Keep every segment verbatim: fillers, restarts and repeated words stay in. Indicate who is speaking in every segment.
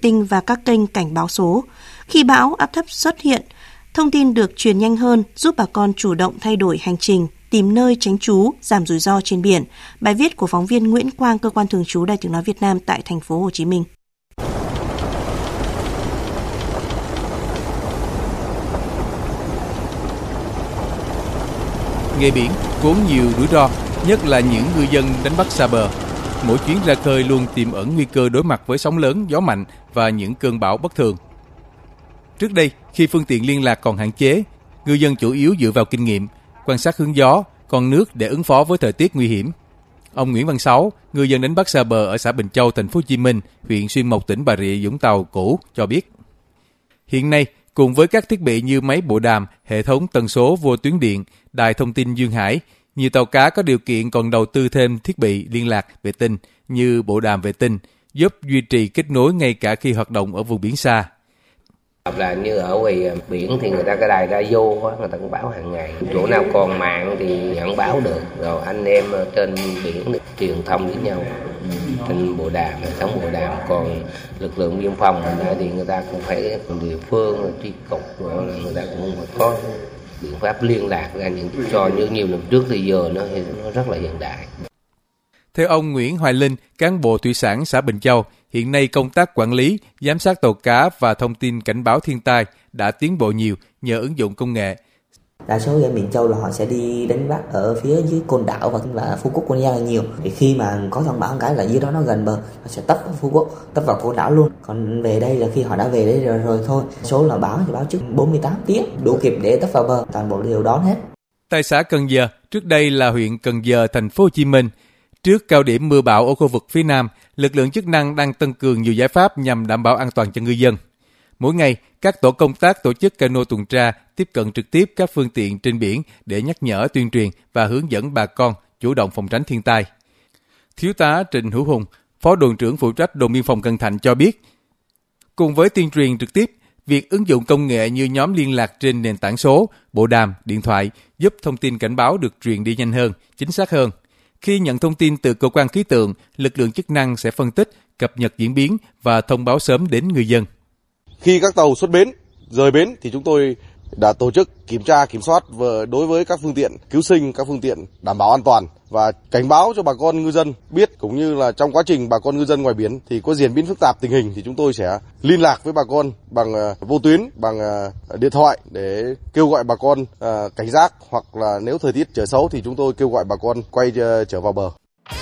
Speaker 1: tinh và các kênh cảnh báo số. Khi bão áp thấp xuất hiện, thông tin được truyền nhanh hơn, giúp bà con chủ động thay đổi hành trình, tìm nơi tránh trú, giảm rủi ro trên biển. Bài viết của phóng viên Nguyễn Quang, cơ quan thường trú Đài Tiếng nói Việt Nam tại thành phố Hồ Chí Minh.
Speaker 2: Nghề biển vốn nhiều rủi ro, nhất là những ngư dân đánh bắt xa bờ. Mỗi chuyến ra khơi luôn tiềm ẩn nguy cơ đối mặt với sóng lớn, gió mạnh và những cơn bão bất thường. Trước đây, khi phương tiện liên lạc còn hạn chế, ngư dân chủ yếu dựa vào kinh nghiệm, quan sát hướng gió, con nước để ứng phó với thời tiết nguy hiểm. Ông Nguyễn Văn Sáu, ngư dân đánh bắt xa bờ ở xã Bình Châu, thành phố Hồ Chí Minh, huyện Xuyên Mộc, tỉnh Bà Rịa Vũng Tàu cũ cho biết, hiện nay cùng với các thiết bị như máy bộ đàm, hệ thống tần số vô tuyến điện, đài thông tin duyên hải, nhiều tàu cá có điều kiện còn đầu tư thêm thiết bị liên lạc vệ tinh như bộ đàm vệ tinh, giúp duy trì kết nối ngay cả khi hoạt động ở vùng biển xa.
Speaker 3: Là như ở ngoài biển thì người ta cái đài radio người ta cũng báo hàng ngày, chỗ nào còn mạng thì nhận báo được, rồi anh em ở trên biển truyền thông với nhau trên bộ đàm, hệ thống bộ đàm. Còn lực lượng biên phòng mình thì người ta cũng phải địa phương tri cục, rồi người ta cũng phải có biện pháp liên lạc ra những cho như nhiều năm trước thì giờ nó, nó rất là hiện đại.
Speaker 2: Theo ông Nguyễn Hoài Linh, cán bộ thủy sản xã Bình Châu, hiện nay công tác quản lý, giám sát tàu cá và thông tin cảnh báo thiên tai đã tiến bộ nhiều nhờ ứng dụng công nghệ.
Speaker 4: Đa số dân Bình Châu là họ sẽ đi đánh bắt ở phía dưới Côn Đảo và, và Phú Quốc, Quân Giang là nhiều. Thì khi mà có thông báo một cái là dưới đó nó gần bờ, họ sẽ tấp vào Phú Quốc, tấp vào Côn Đảo luôn. Còn về đây là khi họ đã về đây rồi, rồi thôi. Số là báo thì báo trước bốn mươi tám tiếng, đủ kịp để tấp vào bờ, toàn bộ đều đón hết.
Speaker 2: Tại xã Cần Giờ, trước đây là huyện Cần Giờ, thành phố Hồ Chí Minh. Trước cao điểm mưa bão ở khu vực phía Nam, lực lượng chức năng đang tăng cường nhiều giải pháp nhằm đảm bảo an toàn cho ngư dân. Mỗi ngày, các tổ công tác tổ chức cano tuần tra tiếp cận trực tiếp các phương tiện trên biển để nhắc nhở, tuyên truyền và hướng dẫn bà con chủ động phòng tránh thiên tai. Thiếu tá Trịnh Hữu Hùng, Phó đồn trưởng phụ trách đồn biên phòng Cần Thạnh cho biết, cùng với tuyên truyền trực tiếp, việc ứng dụng công nghệ như nhóm liên lạc trên nền tảng số, bộ đàm, điện thoại giúp thông tin cảnh báo được truyền đi nhanh hơn, chính xác hơn. Khi nhận thông tin từ cơ quan khí tượng, lực lượng chức năng sẽ phân tích, cập nhật diễn biến và thông báo sớm đến người dân.
Speaker 5: Khi các tàu xuất bến, rời bến thì chúng tôi đã tổ chức kiểm tra, kiểm soát đối với các phương tiện cứu sinh, các phương tiện đảm bảo an toàn và cảnh báo cho bà con ngư dân biết, cũng như là trong quá trình bà con ngư dân ngoài biển thì có diễn biến phức tạp tình hình thì chúng tôi sẽ liên lạc với bà con bằng vô tuyến, bằng điện thoại để kêu gọi bà con cảnh giác, hoặc là nếu thời tiết trở xấu thì chúng tôi kêu gọi bà con quay trở vào bờ.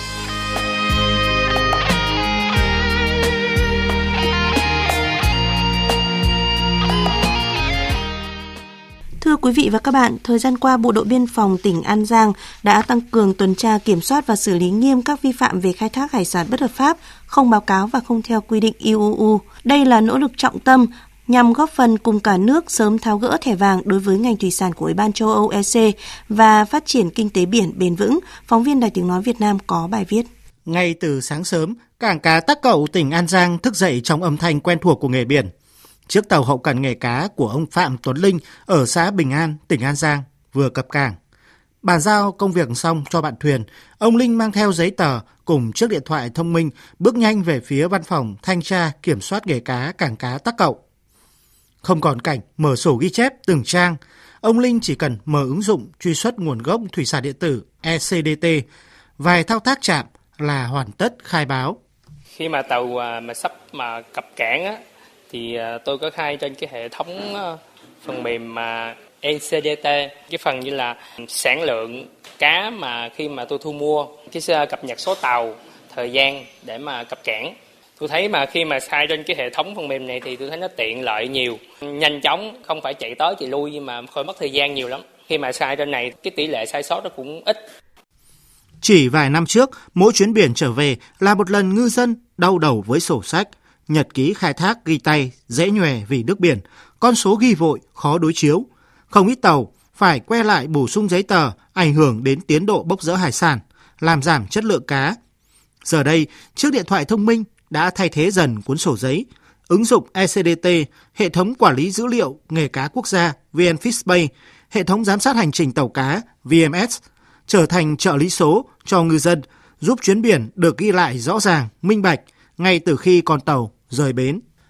Speaker 1: Thưa quý vị và các bạn, thời gian qua, Bộ đội Biên phòng tỉnh An Giang đã tăng cường tuần tra kiểm soát và xử lý nghiêm các vi phạm về khai thác hải sản bất hợp pháp, không báo cáo và không theo quy định i u u. Đây là nỗ lực trọng tâm nhằm góp phần cùng cả nước sớm tháo gỡ thẻ vàng đối với ngành thủy sản của Ủy ban châu Âu e xê và phát triển kinh tế biển bền vững. Phóng viên Đài Tiếng nói Việt Nam có bài viết.
Speaker 6: Ngay từ sáng sớm, cảng cá Tắc Cậu, tỉnh An Giang thức dậy trong âm thanh quen thuộc của nghề biển. Chiếc tàu hậu cần nghề cá của ông Phạm Tuấn Linh ở xã Bình An, tỉnh An Giang vừa cập cảng. Bàn giao công việc xong cho bạn thuyền, ông Linh mang theo giấy tờ cùng chiếc điện thoại thông minh bước nhanh về phía văn phòng thanh tra kiểm soát nghề cá cảng cá Tắc Cậu. Không còn cảnh mở sổ ghi chép từng trang, ông Linh chỉ cần mở ứng dụng truy xuất nguồn gốc thủy sản điện tử e xê đê tê, vài thao tác chạm là hoàn tất khai báo.
Speaker 7: Khi mà tàu mà sắp mà cập cảng á, thì tôi có khai trên cái hệ thống phần mềm mà e xê đê tê, cái phần như là sản lượng cá mà khi mà tôi thu mua, cái cập nhật số tàu, thời gian để mà cập cảng. Tôi thấy mà khi mà khai trên cái hệ thống phần mềm này thì tôi thấy nó tiện lợi nhiều, nhanh chóng, không phải chạy tới chạy lui nhưng mà khỏi mất thời gian nhiều lắm. Khi mà sai trên này, cái tỷ lệ sai sót nó cũng ít.
Speaker 6: Chỉ vài năm trước, mỗi chuyến biển trở về là một lần ngư dân đau đầu với sổ sách, nhật ký khai thác ghi tay, dễ nhòe vì nước biển, con số ghi vội, khó đối chiếu. Không ít tàu phải quay lại bổ sung giấy tờ, ảnh hưởng đến tiến độ bốc dỡ hải sản, làm giảm chất lượng cá. Giờ đây, chiếc điện thoại thông minh đã thay thế dần cuốn sổ giấy. Ứng dụng e xê đê tê, hệ thống quản lý dữ liệu nghề cá quốc gia vê en Fishbay, hệ thống giám sát hành trình tàu cá vê em ét trở thành trợ lý số cho ngư dân, giúp chuyến biển được ghi lại rõ ràng, minh bạch ngay từ khi con tàu rời bến.